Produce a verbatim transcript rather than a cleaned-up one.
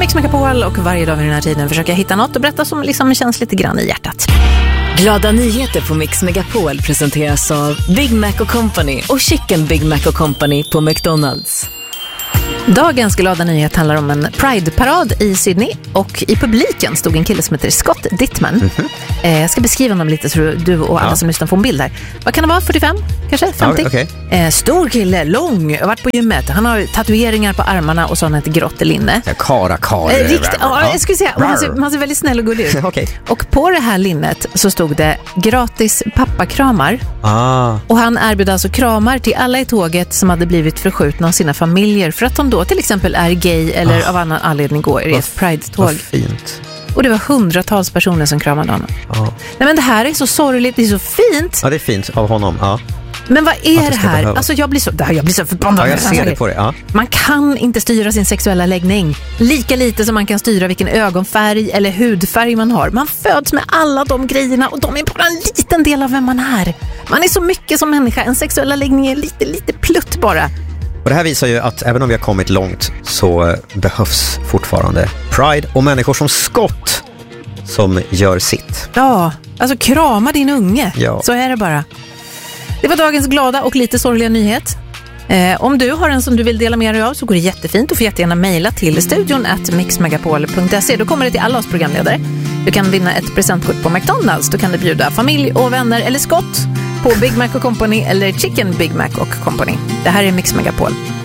Mix Megapol och varje dag vid den här tiden försöker jag hitta något och berätta som liksom känns lite grann i hjärtat. Glada nyheter på Mix Megapol presenteras av Big Mac och Company och Chicken Big Mac och Company på McDonald's. Dagens glada nyhet handlar om en Pride-parad i Sydney och i publiken stod en kille som heter Scott Dittman. Mm-hmm. Eh, jag ska beskriva honom lite så du och alla ja. som lyssnar får en bild här. Vad kan det vara? fyrtiofem? Kanske? femtio? Ja, okay. eh, stor kille, lång, har varit på gymmet. Han har tatueringar på armarna och så har han ett grått linne. Ja, kara, kara. Eh, rikt, ja, jag skulle säga, han ser, han ser väldigt snäll och gullig ut. Okay. Och på det här linnet så stod det gratis pappakramar. Ah. Och han erbjöd alltså kramar till alla i tåget som hade blivit förskjutna av sina familjer för att de då till exempel är gay eller ah. av annan anledning går i ett Pride-tåg. Vad fint. Och det var hundratals personer som kramade honom. Ah. Nej, men det här är så sorgligt, det är så fint. Ja, det är fint av honom, ja. Men vad är det, det här? Behöva. Alltså jag blir så, jag blir så förbannad. Ja, jag ser det på det, ja. Man kan inte styra sin sexuella läggning. Lika lite som man kan styra vilken ögonfärg eller hudfärg man har. Man föds med alla de grejerna och de är bara en liten del av vem man är. Man är så mycket som människa. En sexuella läggning är lite, lite plutt bara. Och det här visar ju att även om vi har kommit långt så behövs fortfarande Pride och människor som Scott som gör sitt. Ja, alltså krama din unge. Ja. Så är det bara. Det var dagens glada och lite sorgliga nyhet. Eh, om du har en som du vill dela med dig av så går det jättefint. Du får jättegärna mejla till studion at mixmegapol punkt se. Då kommer det till alla oss programledare. Du kan vinna ett presentkort på McDonald's. Då kan du bjuda familj och vänner eller Scott på Big Mac och Company eller Chicken Big Mac och Company. Det här är Mix Megapol.